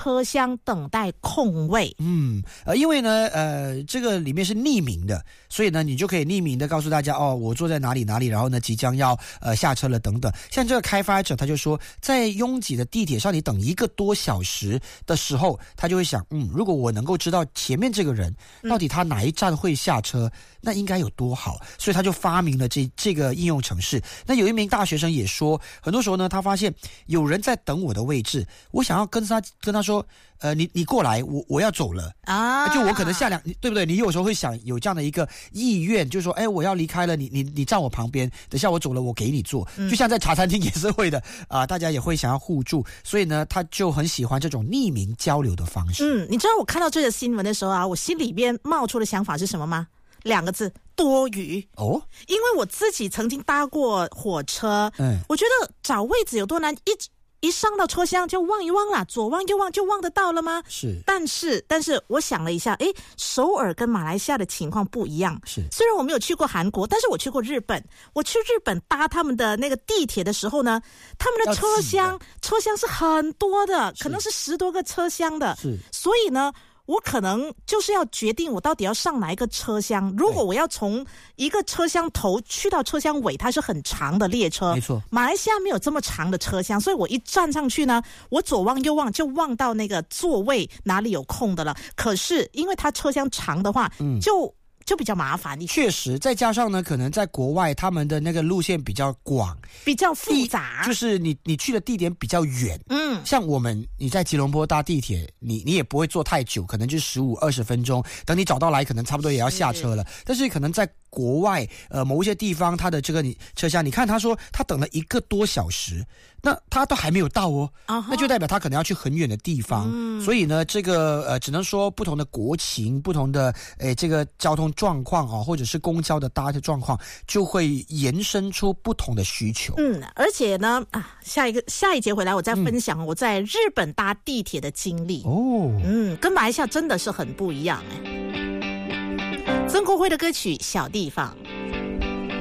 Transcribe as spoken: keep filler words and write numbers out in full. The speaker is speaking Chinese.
车厢等待空位。 嗯，呃，因为呢，呃，这个里面是匿名的，所以呢，你就可以匿名的告诉大家，哦，我坐在哪里哪里，然后呢，即将要呃下车了等等。像这个开发者他就说，在拥挤的地铁上，你等一个多小时的时候，他就会想，嗯，如果我能够知道前面这个人到底他哪一站会下车，嗯、那应该有多好。所以他就发明了这这个应用程式。那有一名大学生也说，很多时候呢，他发现有人在等我的位置，我想要跟他跟他说，呃，你你过来，我我要走了啊，就我可能下两，对不对？你有时候会想有这样的一个意愿，就是说，哎，我要离开了，你你你站我旁边，等下我走了，我给你坐。嗯、就像在茶餐厅也是会的啊、呃，大家也会想要互助，所以呢，他就很喜欢这种匿名交流的方式。 嗯，你知道我看到这个新闻的时候啊，我心里边冒出的想法是什么吗？两个字，多余哦。 因为我自己曾经搭过火车，嗯，我觉得找位置有多难，一一上到车厢就望一望啦，左望右望就望得到了吗？ 是， 但是但是我想了一下，诶，首尔跟马来西亚的情况不一样。 是， 虽然我没有去过韩国，但是我去过日本。我去日本搭他们的那个地铁的时候呢，他们的车厢车厢是很多的，可能是十多个车厢的。 是， 所以呢，我可能就是要决定我到底要上哪一个车厢。如果我要从一个车厢头去到车厢尾，它是很长的列车， 没错。 马来西亚没有这么长的车厢，所以我一站上去呢，我左望右望就望到那个座位哪里有空的了。可是因为它车厢长的话，嗯，就就比较麻烦一些。 确实，再加上呢，可能在国外他们的那个路线比较广， 比较复杂， 就是你你去的地点比较远。嗯，像我们你在吉隆坡搭地铁，你你也不会坐太久，可能就十五二十分钟，等你找到来，可能差不多也要下车了。但是可能在国外，呃，某一些地方，它的这个你车厢，你看他说他等了一个多小时，那他都还没有到哦， uh-huh. 那就代表他可能要去很远的地方。嗯、所以呢，这个呃，只能说不同的国情、不同的诶这个交通状况啊，或者是公交的搭的状况，就会延伸出不同的需求。 嗯，而且呢，啊，下一个下一节回来，我再分享我在日本搭地铁的经历。哦，嗯，跟马来西亚真的是很不一样哎。曾国辉的歌曲《小地方》。